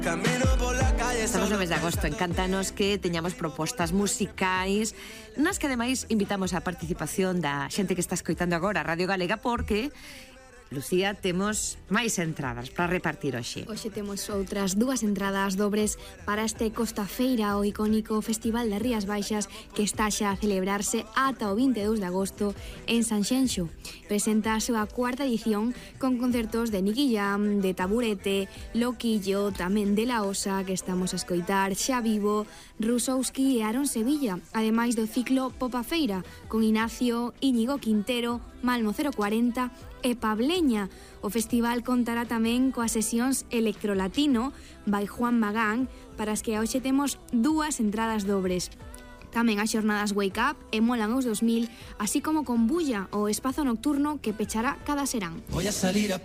Estamos no mes de agosto, encántanos que teñamos propostas musicais nas que ademais invitamos a participación da xente que está escoitando agora a Radio Galega, porque Lucía, temos máis entradas para repartir hoxe. Hoxe temos outras 2 entradas dobres para este Costa Feira, o icónico Festival das Rías Baixas que está xa a celebrarse ata o 22 de agosto en Sanxenxo. Presenta a súa 4ª edición con concertos de Nicky Jam, de Taburete, Loquillo, tamén de La Osa, que estamos a escoitar, Xa Vivo, Rusowski e Aaron Sevilla, ademais do ciclo Popa Feira, con Ignacio, Íñigo Quintero, Malmo 040 e Pableña. O festival contará tamén coas sesións Electrolatino by Juan Magán, para as que hoxe temos 2 entradas dobres. Tamén as xornadas Wake Up e Molan os 2000, así como con Bulla, o espazo nocturno que pechará cada serán. Voy a salir a